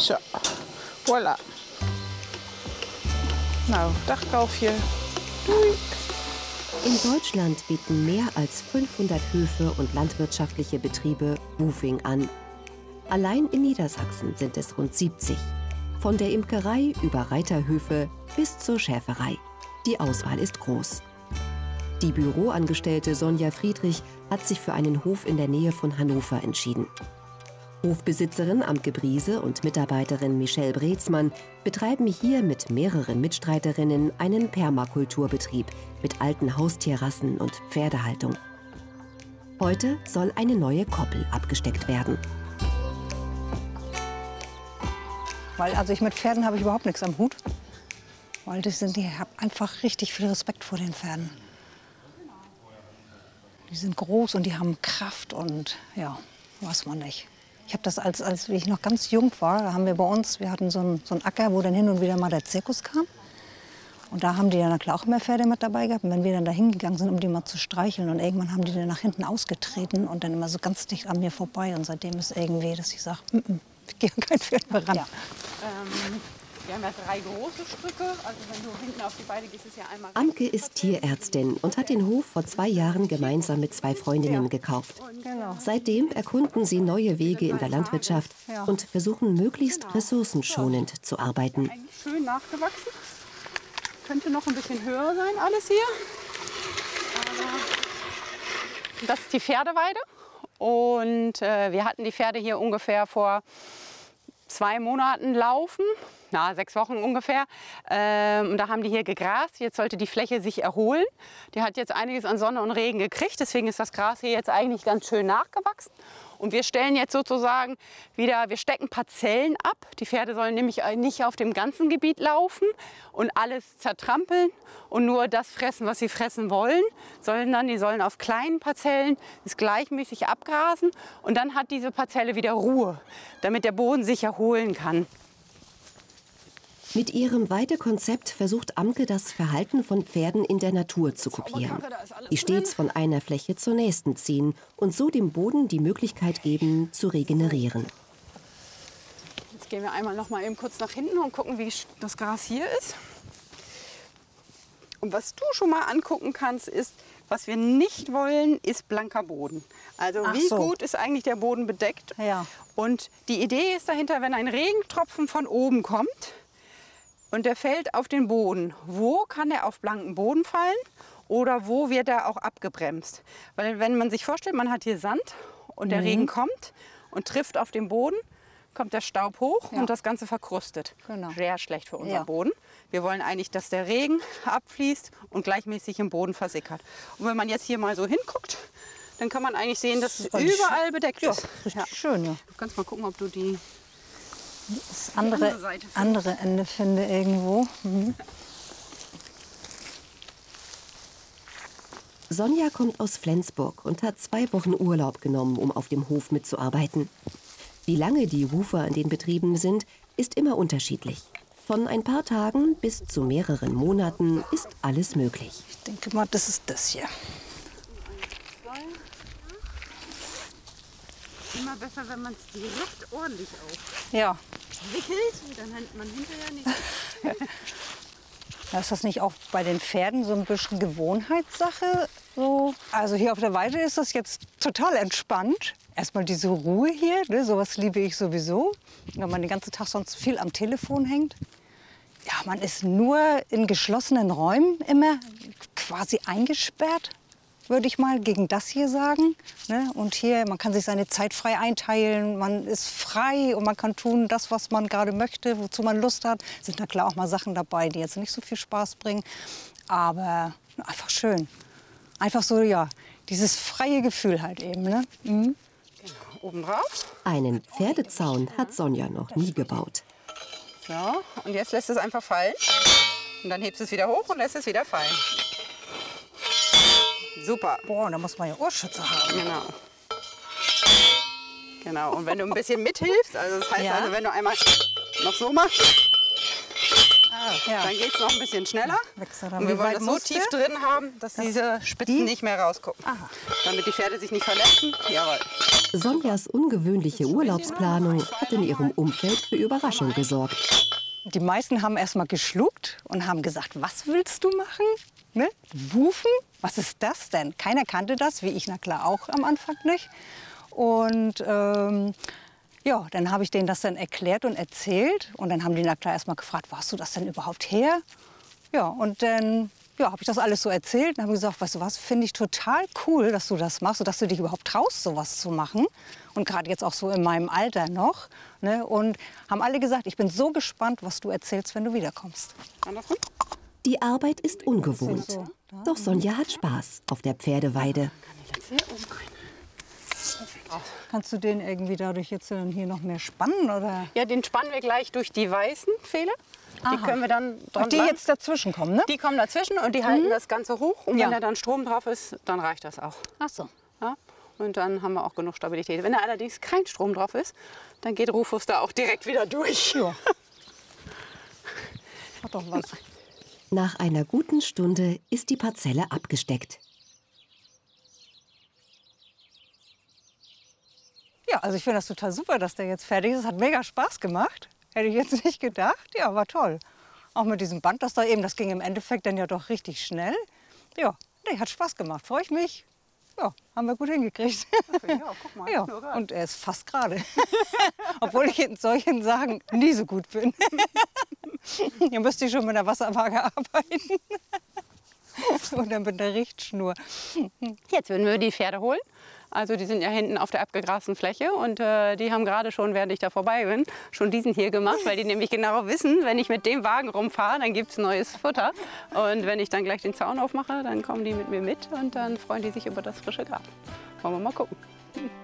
So, voilà. Nou, dag kalfje. Doei. In Deutschland bieten mehr als 500 Höfe und landwirtschaftliche Betriebe Woofing an. Allein in Niedersachsen sind es rund 70. Von der Imkerei über Reiterhöfe bis zur Schäferei. Die Auswahl ist groß. Die Büroangestellte Sonja Friedrich hat sich für einen Hof in der Nähe von Hannover entschieden. Hofbesitzerin Amke Briese und Mitarbeiterin Michelle Brezmann betreiben hier mit mehreren Mitstreiterinnen einen Permakulturbetrieb mit alten Haustierrassen und Pferdehaltung. Heute soll eine neue Koppel abgesteckt werden. Weil also mit Pferden habe ich überhaupt nichts am Hut. Weil ich habe einfach richtig viel Respekt vor den Pferden. Die sind groß und die haben Kraft und ja, weiß man nicht. Ich habe das, als ich noch ganz jung war, da haben wir bei uns, wir hatten so einen Acker, wo dann hin und wieder mal der Zirkus kam. Und da haben die dann auch immer Pferde mit dabei gehabt. Und wenn wir dann da hingegangen sind, um die mal zu streicheln, und irgendwann haben die dann nach hinten ausgetreten und dann immer so ganz dicht an mir vorbei. Und seitdem ist irgendwie, dass ich sage, ich gehe kein Pferd mehr ran. Ja. Wir haben ja 3 große Stücke, also wenn du hinten auf die Beine gehst, ist ja einmal... Amke ist Tierärztin und hat den Hof vor 2 Jahren gemeinsam mit 2 Freundinnen gekauft. Genau. Seitdem erkunden sie neue Wege in der Landwirtschaft und versuchen möglichst ressourcenschonend zu arbeiten. Eigentlich schön nachgewachsen. Könnte noch ein bisschen höher sein, alles hier. Aber das ist die Pferdeweide. Und wir hatten die Pferde hier ungefähr vor 2 Monaten laufen. 6 Wochen ungefähr. Und da haben die hier gegrast. Jetzt sollte die Fläche sich erholen. Die hat jetzt einiges an Sonne und Regen gekriegt. Deswegen ist das Gras hier jetzt eigentlich ganz schön nachgewachsen. Und wir stellen jetzt sozusagen wieder, wir stecken Parzellen ab. Die Pferde sollen nämlich nicht auf dem ganzen Gebiet laufen und alles zertrampeln und nur das fressen, was sie fressen wollen. Die sollen auf kleinen Parzellen es gleichmäßig abgrasen. Und dann hat diese Parzelle wieder Ruhe, damit der Boden sich erholen kann. Mit ihrem Weidekonzept versucht Amke, das Verhalten von Pferden in der Natur zu kopieren. Die stets von einer Fläche zur nächsten ziehen und so dem Boden die Möglichkeit geben, zu regenerieren. Jetzt gehen wir einmal noch mal eben kurz nach hinten und gucken, wie das Gras hier ist. Und was du schon mal angucken kannst, ist, was wir nicht wollen, ist blanker Boden. Also wie gut ist eigentlich der Boden bedeckt? Ja. Und die Idee ist dahinter, wenn ein Regentropfen von oben kommt, und der fällt auf den Boden. Wo kann er auf blanken Boden fallen oder wo wird er auch abgebremst? Weil wenn man sich vorstellt, man hat hier Sand und der Regen kommt und trifft auf den Boden, kommt der Staub hoch und das Ganze verkrustet. Genau. Sehr schlecht für unseren Boden. Wir wollen eigentlich, dass der Regen abfließt und gleichmäßig im Boden versickert. Und wenn man jetzt hier mal so hinguckt, dann kann man eigentlich sehen, dass es überall bedeckt ist. Richtig schön, ja. Du kannst mal gucken, ob du Das andere Ende finde irgendwo. Sonja kommt aus Flensburg und hat 2 Wochen Urlaub genommen, um auf dem Hof mitzuarbeiten. Wie lange die Woofer in den Betrieben sind, ist immer unterschiedlich. Von ein paar Tagen bis zu mehreren Monaten ist alles möglich. Ich denke mal, das ist das hier. Immer besser, wenn man es direkt ordentlich aufwickelt, dann hat man hinterher nicht. Ist das nicht auch bei den Pferden so ein bisschen Gewohnheitssache? So? Also hier auf der Weide ist das jetzt total entspannt. Erstmal diese Ruhe hier, ne? Sowas liebe ich sowieso. Wenn man den ganzen Tag sonst viel am Telefon hängt. Ja, man ist nur in geschlossenen Räumen immer quasi eingesperrt, würde ich mal gegen das hier sagen. Ne? Und hier, man kann sich seine Zeit frei einteilen, man ist frei und man kann tun das, was man gerade möchte, wozu man Lust hat. Sind na klar auch mal Sachen dabei, die jetzt nicht so viel Spaß bringen, aber einfach schön. Einfach so, ja, dieses freie Gefühl halt eben. Ne? Genau, oben drauf. Einen Pferdezaun hat Sonja noch nie gebaut. So, und jetzt lässt es einfach fallen. Und dann hebst du es wieder hoch und lässt es wieder fallen. Super. Boah, da muss man ja Ohrschützer haben. Genau. Genau. Und wenn du ein bisschen mithilfst, also das heißt, also wenn du einmal noch so machst, dann geht es noch ein bisschen schneller. Und wir wollen das so tief drin haben, dass diese Spitzen nicht mehr rausgucken. Damit die Pferde sich nicht verletzen. Jawohl. Sonjas ungewöhnliche Urlaubsplanung hat in ihrem Umfeld für Überraschung gesorgt. Die meisten haben erst mal geschluckt und haben gesagt, was willst du machen? Ne? Wufen? Was ist das denn? Keiner kannte das, wie ich na klar auch am Anfang nicht. Und ja, dann habe ich denen das dann erklärt und erzählt. Und dann haben die na klar erst mal gefragt, wo hast du das denn überhaupt her? Ja, und dann habe ich das alles so erzählt und habe gesagt, weißt du was, finde ich total cool, dass du das machst und dass du dich überhaupt traust, sowas zu machen. Und gerade jetzt auch so in meinem Alter noch. Ne? Und haben alle gesagt, ich bin so gespannt, was du erzählst, wenn du wiederkommst. Andersrum? Die Arbeit ist ungewohnt. So. Doch Sonja hat Spaß auf der Pferdeweide. Kannst du den irgendwie dadurch jetzt dann hier noch mehr spannen? Oder? Ja, den spannen wir gleich durch die weißen Pfähle. Die können wir dann dran Und die jetzt dazwischen kommen, ne? Die kommen dazwischen und die halten das Ganze hoch. Und Ja. wenn da dann Strom drauf ist, dann reicht das auch. Ach so. Ja? Und dann haben wir auch genug Stabilität. Wenn da allerdings kein Strom drauf ist, dann geht Rufus da auch direkt wieder durch. Ja. Hat doch was. Nach einer guten Stunde ist die Parzelle abgesteckt. Ja, also ich finde das total super, dass der jetzt fertig ist. Hat mega Spaß gemacht. Hätte ich jetzt nicht gedacht. Ja, war toll. Auch mit diesem Band, das da eben, das ging im Endeffekt dann ja doch richtig schnell. Ja, nee, hat Spaß gemacht. Freue ich mich. Ja, haben wir gut hingekriegt. Ja, guck mal. Ja, und er ist fast gerade. Obwohl ich in solchen Sachen nie so gut bin. Hier müsste ich schon mit der Wasserwaage arbeiten. Und dann mit der Richtschnur. Jetzt würden wir die Pferde holen. Also die sind ja hinten auf der abgegrasten Fläche und die haben gerade schon, während ich da vorbei bin, schon diesen hier gemacht, weil die nämlich genau wissen, wenn ich mit dem Wagen rumfahre, dann gibt es neues Futter. Und wenn ich dann gleich den Zaun aufmache, dann kommen die mit mir mit und dann freuen die sich über das frische Gras. Wollen wir mal gucken.